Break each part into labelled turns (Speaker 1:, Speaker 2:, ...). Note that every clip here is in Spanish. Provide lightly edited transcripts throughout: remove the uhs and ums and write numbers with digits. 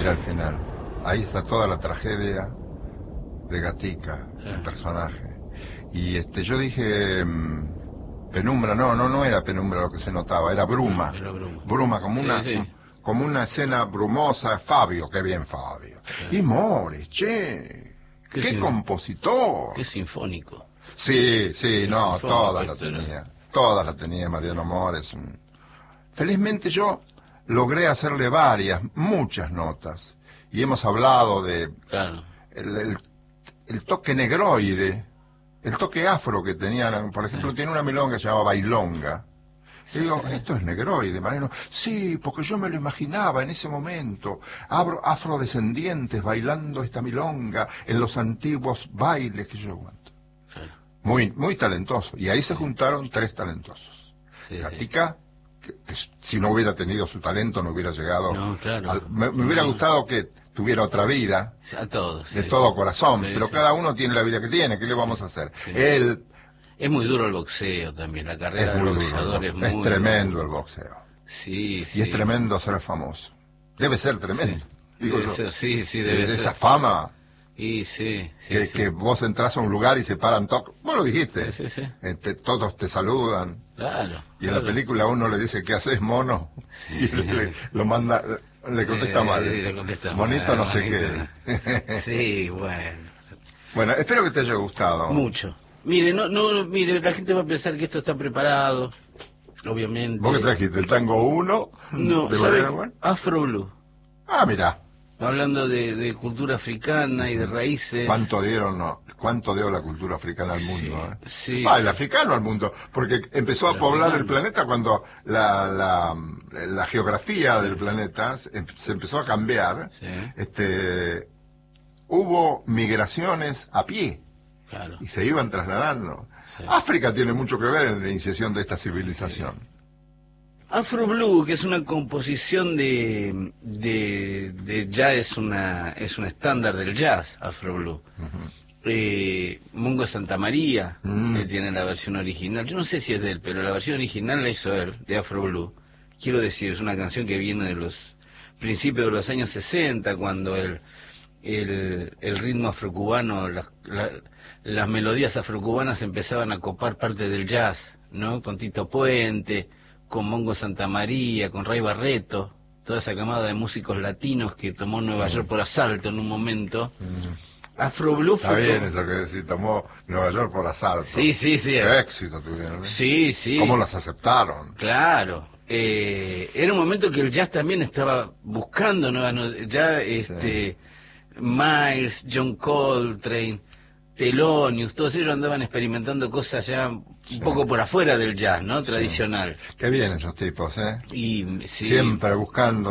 Speaker 1: Mira el final. Ahí está toda la tragedia de Gatica, el personaje. Y yo dije penumbra, no era penumbra lo que se notaba, era bruma.
Speaker 2: Era bruma.
Speaker 1: Bruma,
Speaker 2: Sí.
Speaker 1: como una escena brumosa. Fabio, qué bien Fabio. Y Mores, che, qué compositor.
Speaker 2: Qué sinfónico.
Speaker 1: Sí, no,
Speaker 2: Sinfónico,
Speaker 1: todas las tenía Mariano Mores. Felizmente yo logré hacerle muchas notas. Y hemos hablado de
Speaker 2: Claro.
Speaker 1: el toque negroide, el toque afro que tenían. Por ejemplo, tiene una milonga que se llama Bailonga. Y digo, esto es negroide, Mariano. Sí, porque yo me lo imaginaba en ese momento, afrodescendientes bailando esta milonga en los antiguos bailes que yo aguanto.
Speaker 2: Claro.
Speaker 1: Muy talentoso. Y ahí se juntaron tres talentosos. Gatica, que si no hubiera tenido su talento no hubiera llegado.
Speaker 2: No, claro.
Speaker 1: Me hubiera gustado que tuviera otra vida.
Speaker 2: A todos.
Speaker 1: De todo corazón. Pero cada uno tiene la vida que tiene. ¿Qué le vamos a hacer? Él...
Speaker 2: Es muy duro el boxeo también. La carrera del boxeador es muy
Speaker 1: Es tremendo el boxeo.
Speaker 2: Sí.
Speaker 1: Y es tremendo ser famoso. Debe ser tremendo.
Speaker 2: Debe ser.
Speaker 1: Debe ser. Esa fama.
Speaker 2: Y
Speaker 1: que vos entras a un lugar y se paran todos. Vos lo dijiste.
Speaker 2: Sí.
Speaker 1: Todos te saludan.
Speaker 2: Claro.
Speaker 1: Y en la película uno le dice, ¿qué haces, mono? Y lo manda, le contesta mal. Monito no sé qué.
Speaker 2: Sí, bueno.
Speaker 1: Bueno, espero que te haya gustado.
Speaker 2: Mucho. Mire, mire, la gente va a pensar que esto está preparado, obviamente.
Speaker 1: ¿Vos qué trajiste? ¿El tango 1?
Speaker 2: No, ¿sabes? Afro Blue.
Speaker 1: Ah, mirá.
Speaker 2: Hablando de cultura africana y de raíces.
Speaker 1: ¿Cuánto dio la cultura africana al mundo?
Speaker 2: Sí.
Speaker 1: El africano al mundo, porque empezó a poblar el planeta cuando la geografía del planeta se empezó a cambiar.
Speaker 2: Sí.
Speaker 1: Hubo migraciones a pie.
Speaker 2: Claro.
Speaker 1: Y se iban trasladando.
Speaker 2: Sí.
Speaker 1: África tiene mucho que ver en la iniciación de esta civilización.
Speaker 2: Sí. Afro Blue, que es una composición ya es un estándar del jazz, Afro Blue. Mungo Santamaría tiene la versión original. Yo no sé si es de él, pero la versión original la hizo él, de Afro Blue. Quiero decir, es una canción que viene de los principios de los años 60, cuando el ritmo afrocubano, las melodías afrocubanas empezaban a copar parte del jazz, ¿no? Con Tito Puente, con Mongo Santamaría, con Ray Barreto, toda esa camada de músicos latinos que tomó Nueva York por asalto en un momento. Afro Blue
Speaker 1: fue... Está bien eso que decís, tomó Nueva York por asalto.
Speaker 2: Sí.
Speaker 1: Qué éxito tuvieron.
Speaker 2: Sí.
Speaker 1: ¿Cómo las aceptaron?
Speaker 2: Claro. Era un momento que el jazz también estaba buscando Miles, John Coltrane, Thelonious, todos ellos andaban experimentando cosas ya un poco por afuera del jazz, ¿no? Tradicional.
Speaker 1: Qué bien esos tipos, ¿eh?
Speaker 2: Y
Speaker 1: siempre buscando.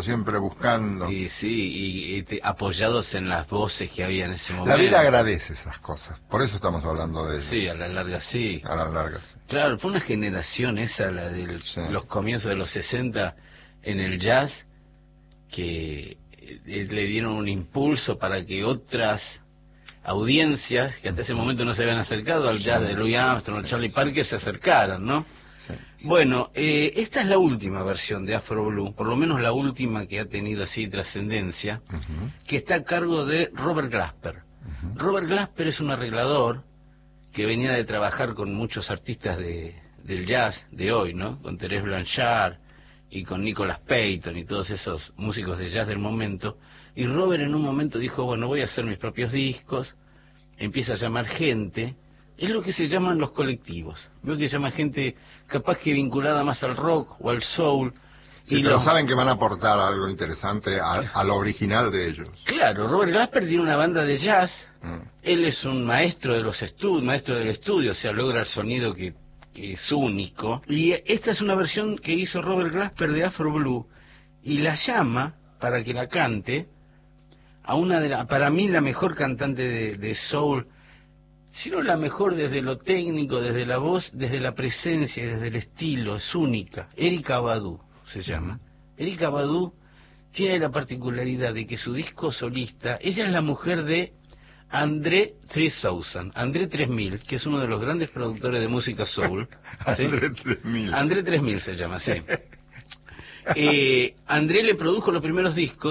Speaker 2: Y apoyados en las voces que había en ese momento.
Speaker 1: La vida agradece esas cosas, por eso estamos hablando de ellos.
Speaker 2: Sí, a la larga sí.
Speaker 1: A la larga sí.
Speaker 2: Claro, fue una generación esa, la de los comienzos de los 60 en el jazz, que le dieron un impulso para que otras audiencias que hasta ese momento no se habían acercado al jazz de Louis Armstrong o Charlie Parker se acercaran, ¿no?
Speaker 1: Sí.
Speaker 2: Bueno, esta es la última versión de Afro Blue, por lo menos la última que ha tenido así trascendencia, que está a cargo de Robert Glasper. Robert Glasper es un arreglador que venía de trabajar con muchos artistas del jazz de hoy, ¿no? Con Thérèse Blanchard y con Nicholas Payton y todos esos músicos de jazz del momento. Y Robert en un momento dijo, bueno, voy a hacer mis propios discos, empieza a llamar gente, es lo que se llaman los colectivos. Veo que llama gente capaz que vinculada más al rock o al soul.
Speaker 1: Sí, pero saben que van a aportar algo interesante a lo original de ellos.
Speaker 2: Claro, Robert Glasper tiene una banda de jazz, él es un maestro de los maestro del estudio, o sea, logra el sonido que es único. Y esta es una versión que hizo Robert Glasper de Afro Blue, y la llama para que la cante a una para mí la mejor cantante de soul, sino la mejor desde lo técnico, desde la voz, desde la presencia, desde el estilo, es única. Erykah Badu se llama. Erykah Badu tiene la particularidad de que su disco solista, ella es la mujer de André 3000, André 3000, que es uno de los grandes productores de música soul. ¿Sí?
Speaker 1: André 3000.
Speaker 2: André 3000 se llama, sí. André le produjo los primeros discos,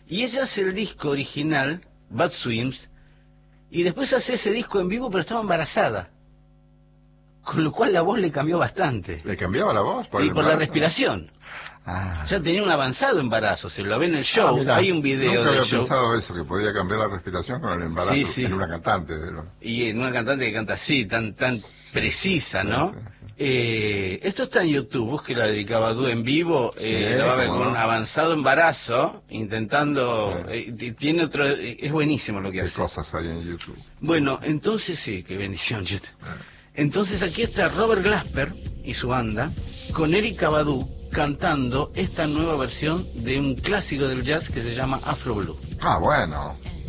Speaker 2: Y ella hace el disco original, Bad Swims, y después hace ese disco en vivo, pero estaba embarazada. Con lo cual la voz le cambió bastante.
Speaker 1: ¿Le cambiaba la voz?
Speaker 2: Y por la
Speaker 1: embarazo?
Speaker 2: respiración.
Speaker 1: Ah.
Speaker 2: Ya tenía un avanzado embarazo, se lo ve en el show,
Speaker 1: Mirá,
Speaker 2: hay un video
Speaker 1: nunca
Speaker 2: del
Speaker 1: había
Speaker 2: show.
Speaker 1: pensado eso, que podía cambiar la respiración con el embarazo
Speaker 2: Sí, sí.
Speaker 1: en una cantante.
Speaker 2: Y en una cantante que canta así, tan precisa, ¿no?
Speaker 1: Sí, sí.
Speaker 2: Esto está en YouTube, busque la de Cavadú en vivo, la va a ver
Speaker 1: cómo
Speaker 2: con un
Speaker 1: no.
Speaker 2: avanzado embarazo, intentando, tiene otro, es buenísimo lo que
Speaker 1: ¿Qué
Speaker 2: hace.
Speaker 1: cosas hay en YouTube?
Speaker 2: Bueno, entonces sí, qué bendición, YouTube. Entonces aquí está Robert Glasper y su banda, con Erykah Badu, cantando esta nueva versión de un clásico del jazz que se llama Afro Blue.
Speaker 1: Ah, bueno.